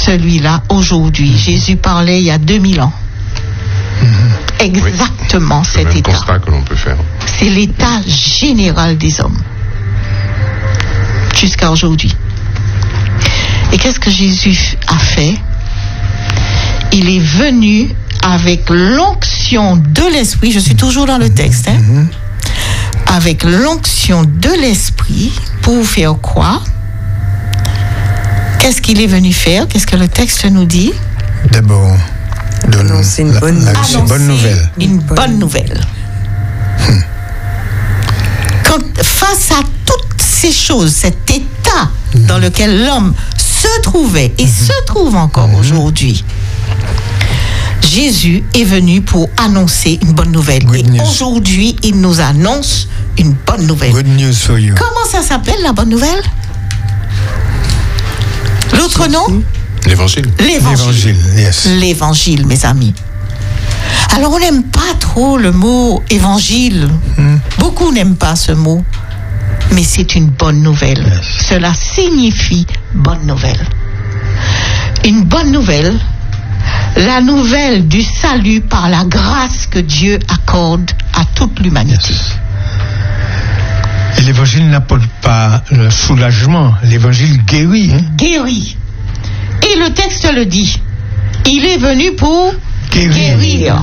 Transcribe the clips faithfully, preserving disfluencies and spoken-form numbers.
celui-là aujourd'hui. Jésus parlait il y a deux mille ans. Mm-hmm. Exactement, oui, cet état. C'est le état. constat que l'on peut faire. C'est l'état général des hommes jusqu'à aujourd'hui. Et qu'est-ce que Jésus a fait? Il est venu avec l'onction de l'esprit. Je suis toujours dans le texte. Hein? Mm-hmm. Avec l'onction de l'esprit pour faire quoi? Qu'est-ce qu'il est venu faire? Qu'est-ce que le texte nous dit? D'abord, annoncer une bonne, la, la, bonne nouvelle. Une bonne nouvelle. Hmm. Quand, face à toutes ces choses, cet état mmh. dans lequel l'homme se trouvait et mmh. se trouve encore mmh. aujourd'hui, Jésus est venu pour annoncer une bonne nouvelle. Good et news. Aujourd'hui, il nous annonce une bonne nouvelle. Good news for you. Comment ça s'appelle, la bonne nouvelle? L'autre nom? L'évangile. L'évangile. L'évangile, yes. L'évangile, mes amis. Alors, on n'aime pas trop le mot évangile. Mm. Beaucoup n'aiment pas ce mot. Mais c'est une bonne nouvelle. Yes. Cela signifie bonne nouvelle. Une bonne nouvelle, la nouvelle du salut par la grâce que Dieu accorde à toute l'humanité. Yes. Et l'évangile n'apporte pas le soulagement. L'évangile guérit. Hein? Guérit. Et le texte le dit. Il est venu pour guérir. Guérir.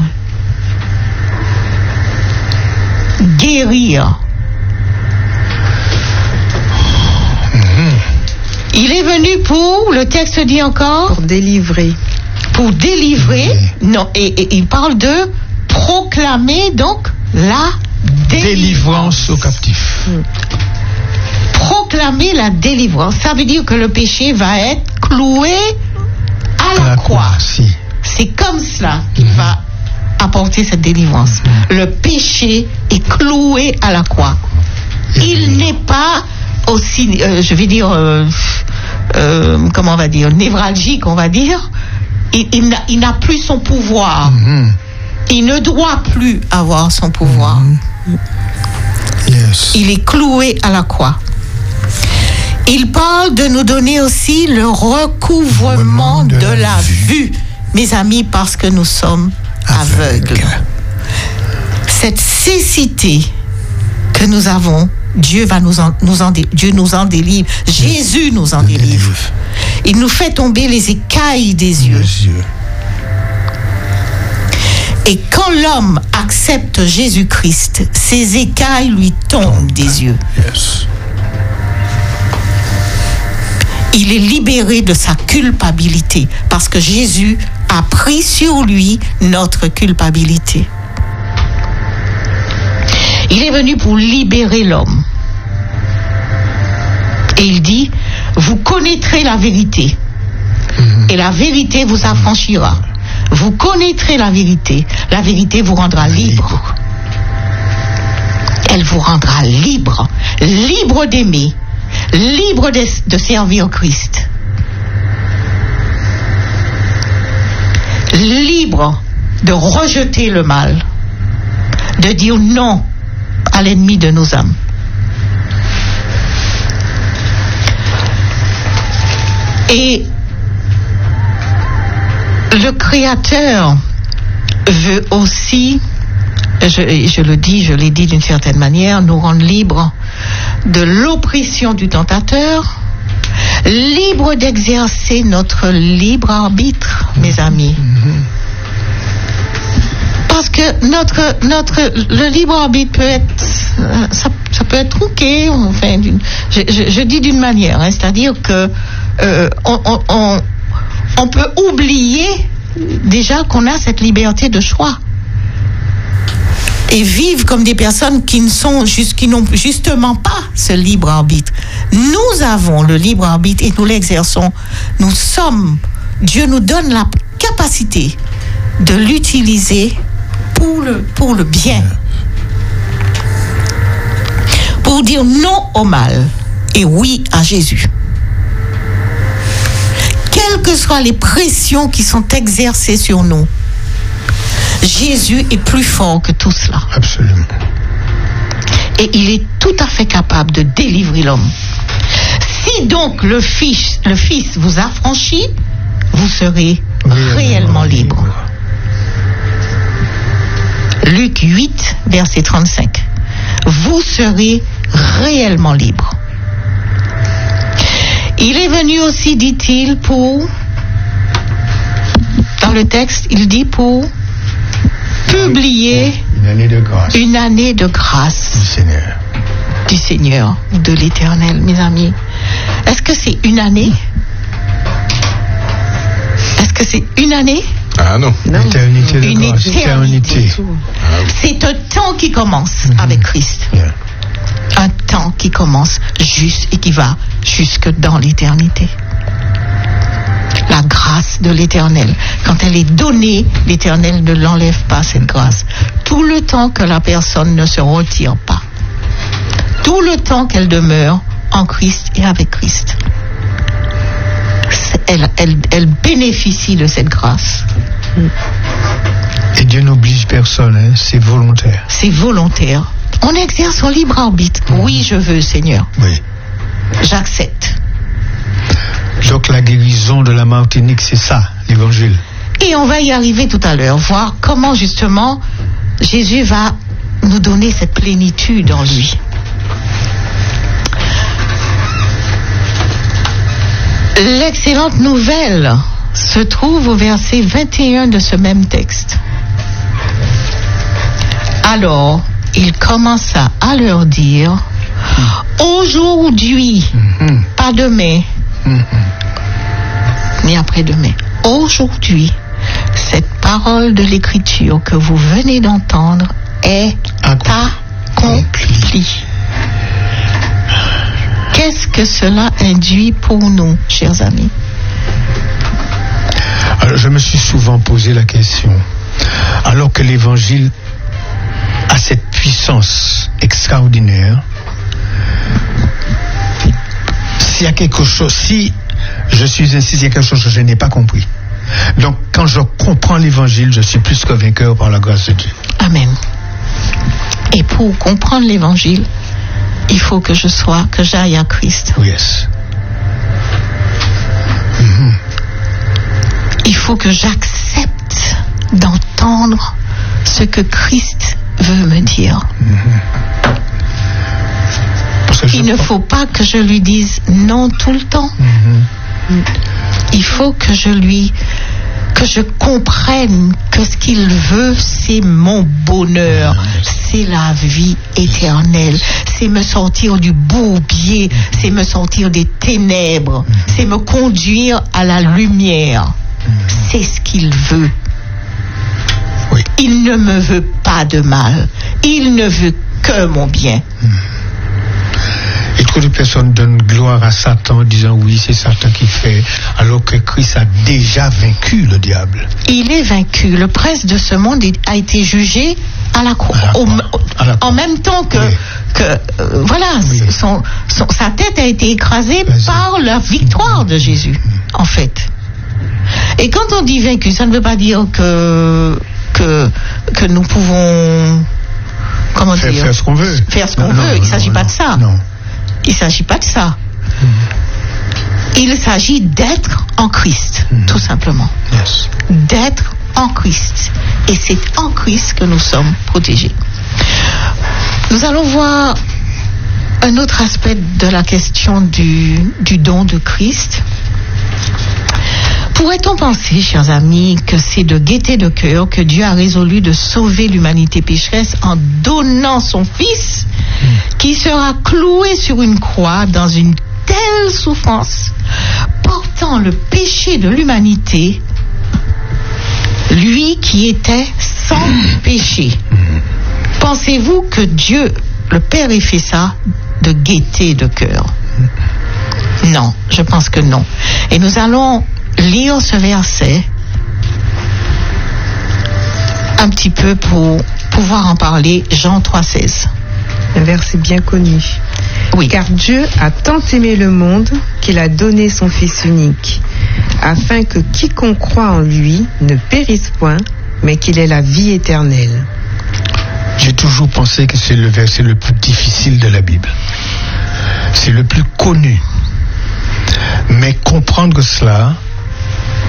Guérir. Mm-hmm. Il est venu pour, le texte dit encore, pour délivrer. Pour délivrer. Mm-hmm. Non, et, et il parle de proclamer donc la délivrance, délivrance aux captifs. Mm. Proclamer la délivrance, ça veut dire que le péché va être cloué à la, la croix. croix si. C'est comme cela qu'il mm-hmm. va apporter cette délivrance. Mm-hmm. Le péché est cloué à la croix. Mm-hmm. Il n'est pas aussi, euh, je vais dire, euh, euh, comment on va dire, névralgique, on va dire. Il, il, n'a, il n'a plus son pouvoir. Mm-hmm. Il ne doit plus avoir son pouvoir. Mm-hmm. Yes. Il est cloué à la croix. Il parle de nous donner aussi le recouvrement de, de la vue. vue, mes amis, parce que nous sommes aveugles. Aveugle. Cette cécité que nous avons, Dieu va nous en, nous en, Dieu nous en délivre. Jésus nous en délivre. délivre. Il nous fait tomber les écailles des yeux. Les yeux. Et quand l'homme accepte Jésus-Christ, ses écailles lui tombent Tombe. des yeux. Yes. Il est libéré de sa culpabilité parce que Jésus a pris sur lui notre culpabilité. Il est venu pour libérer l'homme. Et il dit, vous connaîtrez la vérité. Mm-hmm. Et la vérité vous affranchira. Vous connaîtrez la vérité. La vérité vous rendra libre. Elle vous rendra libre. Libre d'aimer. Libre de, de servir Christ. Libre de rejeter le mal. De dire non à l'ennemi de nos âmes. Et le Créateur veut aussi, je, je le dis, je l'ai dit d'une certaine manière, nous rendre libres de l'oppression du tentateur, libres d'exercer notre libre arbitre, mes amis. Parce que notre, notre, le libre arbitre peut être, ça, ça peut être tronqué, enfin, d'une, je, je, je dis d'une manière, hein, c'est-à-dire que euh, on, on, on, on peut oublier déjà qu'on a cette liberté de choix et vivre comme des personnes qui ne sont juste, qui n'ont justement pas ce libre arbitre. Nous avons le libre arbitre et nous l'exerçons. Nous sommes, Dieu nous donne la capacité de l'utiliser pour le, pour le bien, pour dire non au mal et oui à Jésus. Quelles que soient les pressions qui sont exercées sur nous, Jésus est plus fort que tout cela. Absolument. Et il est tout à fait capable de délivrer l'homme. Si donc le Fils, le Fils vous affranchit, vous serez réellement, réellement libre. libre. Luc huit, verset trente-cinq. Vous serez réellement libre. Il est venu aussi, dit-il, pour, dans le texte, il dit pour publier une année de grâce, une année de grâce du Seigneur, du Seigneur, de l'Éternel, mes amis. Est-ce que c'est une année? Est-ce que c'est une année? Ah non. non. Éternité de une grâce. éternité. C'est un temps qui commence mm-hmm. avec Christ. Yeah. Un temps qui commence juste et qui va jusque dans l'éternité. La grâce de l'Éternel. Quand elle est donnée, l'Éternel ne l'enlève pas, cette grâce. Tout le temps que la personne ne se retire pas. Tout le temps qu'elle demeure en Christ et avec Christ. Elle, elle, elle bénéficie de cette grâce. Et Dieu n'oblige personne, hein? C'est volontaire. C'est volontaire. On exerce son libre arbitre. Mmh. Oui, je veux, Seigneur. Oui. J'accepte. Donc la guérison de la Martinique, c'est ça, l'évangile. Et on va y arriver tout à l'heure, voir comment justement Jésus va nous donner cette plénitude en lui. L'excellente nouvelle se trouve au verset vingt et un de ce même texte. Alors, il commença à leur dire, mmh. aujourd'hui, mmh. pas demain, mmh. ni après-demain, aujourd'hui, cette parole de l'Écriture que vous venez d'entendre est accomplie. Qu'est-ce que cela induit pour nous, chers amis? Alors, je me suis souvent posé la question. Alors que l'Évangile a cette puissance extraordinaire, s'il y a quelque chose, si je suis ainsi, il y a quelque chose que je n'ai pas compris. Donc, quand je comprends l'Évangile, je suis plus que vainqueur par la grâce de Dieu. Amen. Et pour comprendre l'Évangile, il faut que je sois, que j'aille à Christ. Yes. Mm-hmm. Il faut que j'accepte d'entendre ce que Christ veut me dire. Mm-hmm. Il ne faut pas que je lui dise non tout le temps. Mm-hmm. Il faut que je lui, que je comprenne que ce qu'il veut, c'est mon bonheur, mm-hmm. c'est la vie éternelle, c'est me sortir du bourbier, mm-hmm. c'est me sortir des ténèbres, mm-hmm. c'est me conduire à la lumière. Mm-hmm. C'est ce qu'il veut. Oui. Il ne me veut pas de mal. Il ne veut que mon bien. Mm-hmm. Et trop de personnes donnent gloire à Satan en disant oui, c'est Satan qui fait, alors que Christ a déjà vaincu le diable. Il est vaincu. Le prince de ce monde a été jugé à la croix, en même temps que, oui. que euh, voilà, oui. son, son, sa tête a été écrasée Vas-y. par la victoire de Jésus, en fait. Et quand on dit vaincu, ça ne veut pas dire que que que nous pouvons comment faire, dire faire ce qu'on veut. Faire ce qu'on non, veut. Non, Il ne s'agit non, pas non, de ça. Non. Il ne s'agit pas de ça. Mm-hmm. Il s'agit d'être en Christ, mm-hmm. tout simplement. Yes. D'être en Christ. Et c'est en Christ que nous sommes protégés. Nous allons voir un autre aspect de la question du, du don de Christ. Pourrait-on penser, chers amis, que c'est de gaieté de cœur que Dieu a résolu de sauver l'humanité pécheresse en donnant son Fils, qui sera cloué sur une croix dans une telle souffrance, portant le péché de l'humanité, lui qui était sans péché? Pensez-vous que Dieu, le Père, ait fait ça de gaieté de cœur? Non, je pense que non. Et nous allons lire ce verset un petit peu pour pouvoir en parler. Jean trois seize. Un verset bien connu. Oui. Car Dieu a tant aimé le monde qu'il a donné son Fils unique, afin que quiconque croit en lui ne périsse point, mais qu'il ait la vie éternelle. J'ai toujours pensé que c'est le verset le plus difficile de la Bible. C'est le plus connu. Mais comprendre cela,